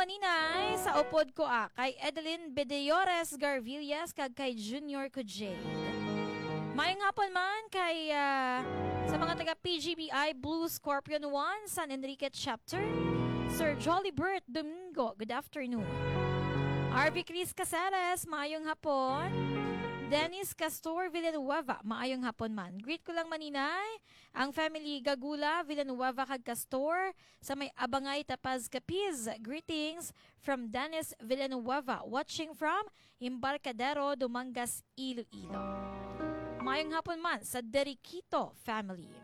maninay sa upod ko kay Edeline Bedellores Garvillas kag kay Junior Kujay. Mayang hapon man kay sa mga taga PGBI Blue Scorpion 1 San Enrique Chapter, Sir Jollibert Domingo, good afternoon. RV Chris Casares, maayong hapon. Dennis Castor Villanueva, maayong hapon man. Greet ko lang maninay ang family Gagula Villanueva kag Castor sa may Abangay Tapaz Capiz. Greetings from Dennis Villanueva, watching from Embarcadero, Dumangas, Iloilo. Maayong hapon man sa Deriquito family.